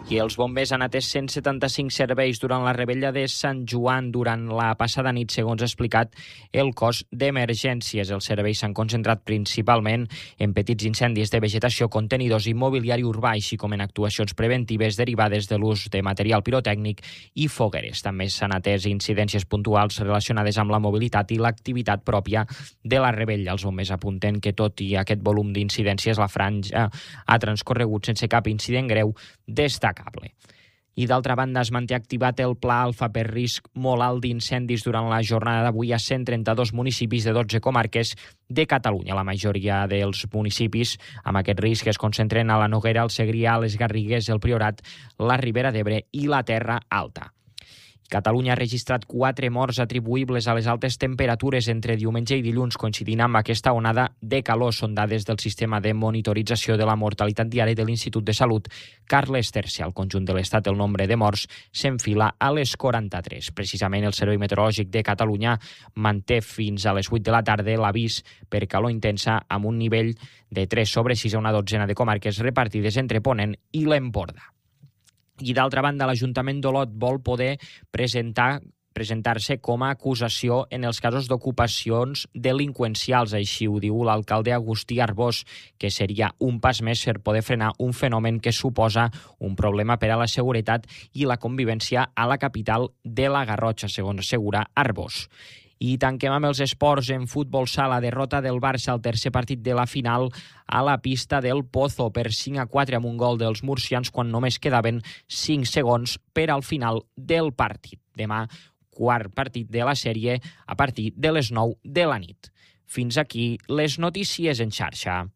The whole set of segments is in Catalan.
I els bombers han atès 175 serveis durant la rebella de Sant Joan durant la passada nit, segons ha explicat el cos d'emergències. Els serveis s'han concentrat principalment en petits incendis de vegetació, contenidors i mobiliari urbà, així com en actuacions preventives derivades de l'ús de material pirotècnic i fogueres. També s'han atès incidències puntuals relacionades amb la mobilitat i l'activitat pròpia de la rebella. Els bombers apunten que, tot i aquest volum d'incidències, la franja ha transcorregut sense cap incident greu destacable. I d'altra banda es manté activat el Pla Alfa per risc molt alt d'incendis durant la jornada d'avui a 132 municipis de 12 comarques de Catalunya. La majoria dels municipis amb aquest risc es concentren a la Noguera, el Segrià, les Garrigues, el Priorat, la Ribera d'Ebre i la Terra Alta. Catalunya ha registrat 4 morts atribuïbles a les altes temperatures entre diumenge i dilluns, coincidint amb aquesta onada de calor. Són dades del sistema de monitorització de la mortalitat diària de l'Institut de Salut Carles III. Al conjunt de l'Estat, el nombre de morts s'enfila a les 43. Precisament el Servei Meteorològic de Catalunya manté fins a les 8 de la tarda l'avís per calor intensa amb un nivell de 3/6 a una dotzena de comarques repartides entre Ponent i l'Empordà. I d'altra banda, l'Ajuntament d'Olot vol poder presentar-se com a acusació en els casos d'ocupacions delinqüencials. Així ho diu l'alcalde Agustí Arbós, que seria un pas més per poder frenar un fenomen que suposa un problema per a la seguretat i la convivència a la capital de la Garrotxa, segons assegura Arbós. I tanquem amb els esports. En futbol sala, derrota del Barça al tercer partit de la final a la pista del Pozo per 5-4 amb un gol dels murcians quan només quedaven 5 segons per al final del partit. Demà, quart partit de la sèrie a partir de les 9 de la nit. Fins aquí les notícies en xarxa.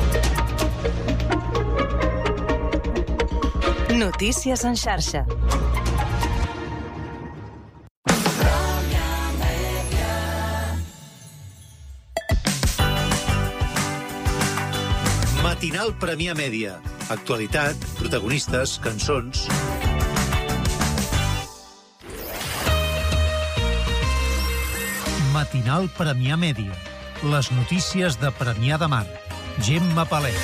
Notícies en xarxa. Matinal Premià Mèdia. Actualitat, protagonistes, cançons. Matinal Premià Mèdia. Les notícies de Premià de Mar. Gemma Palet.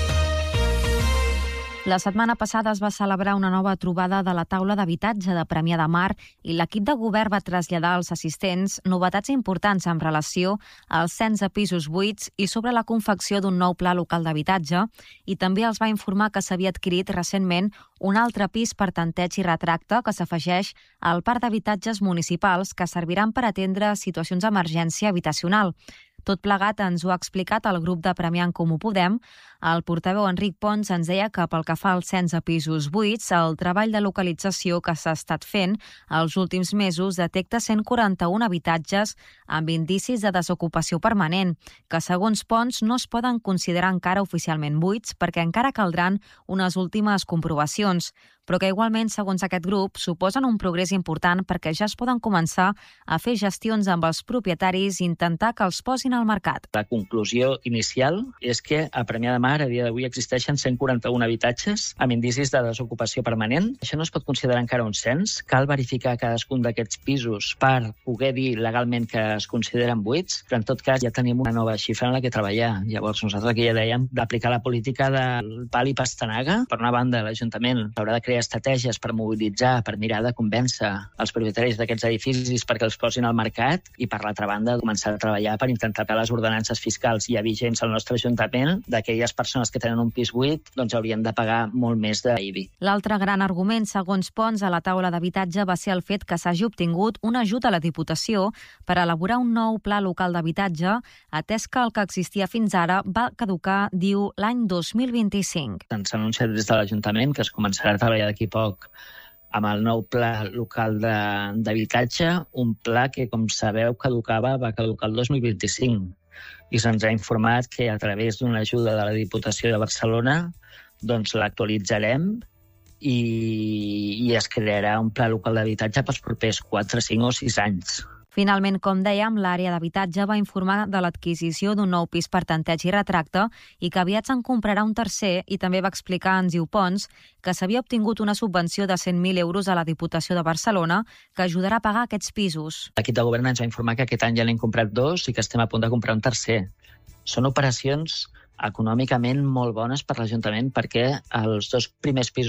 La setmana passada es va celebrar una nova trobada de la taula d'habitatge de Premià de Mar i l'equip de govern va traslladar als assistents novetats importants en relació al cens de pisos buits i sobre la confecció d'un nou pla local d'habitatge, i també els va informar que s'havia adquirit recentment un altre pis per tanteig i retracte que s'afegeix al parc d'habitatges municipals que serviran per atendre situacions d'emergència habitacional. Tot plegat ens ho ha explicat el grup de Premià en Comú Podem. El portaveu Enric Pons ens deia que pel que fa al cens de pisos buits, el treball de localització que s'ha estat fent els últims mesos detecta 141 habitatges amb indicis de desocupació permanent, que segons Pons no es poden considerar encara oficialment buits perquè encara caldran unes últimes comprovacions, però que igualment, segons aquest grup, suposen un progrés important perquè ja es poden començar a fer gestions amb els propietaris i intentar que els posin al mercat. La conclusió inicial és que a Premià de Mar a dia d'avui existeixen 141 habitatges amb indicis de desocupació permanent. Això no es pot considerar encara un cens. Cal verificar cadascun d'aquests pisos per poder dir legalment que es consideren buits, però en tot cas ja tenim una nova xifra en la que treballar. Llavors nosaltres aquí ja dèiem d'aplicar la política del pal i pastanaga. Per una banda, l'Ajuntament haurà de crear estratègies per mobilitzar, per mirar de convèncer els propietaris d'aquests edificis perquè els posin al mercat, i per l'altra banda començar a treballar per intentar que les ordenances fiscals ja vigents al nostre Ajuntament d'aquelles persones que tenen un pis buit doncs haurien de pagar molt més d'IBI. L'altre gran argument, segons Pons, a la taula d'habitatge va ser el fet que s'hagi obtingut un ajut a la Diputació per elaborar un nou pla local d'habitatge, atès que el que existia fins ara va caducar, diu, l'any 2025. Ens ha anunciat des de l'Ajuntament que es començarà a treballar d'aquí poc amb el nou pla local d'habitatge, un pla que, com sabeu, va caducar el 2025. I se'ns ha informat que a través d'una ajuda de la Diputació de Barcelona doncs l'actualitzarem i es crearà un pla local d'habitatge pels propers 4, 5 o 6 anys. Finalment, com dèiem, l'àrea d'habitatge va informar de l'adquisició d'un nou pis per tanteig i retracte i que aviat se'n comprarà un tercer, i també va explicar, ens diu Pons, que s'havia obtingut una subvenció de 100.000 euros a la Diputació de Barcelona que ajudarà a pagar aquests pisos. L'equip de govern ens va informar que aquest any ja n'hem comprat 2 i que estem a punt de comprar un tercer. Són operacions econòmicament molt bones per l'Ajuntament perquè els 2 primers pisos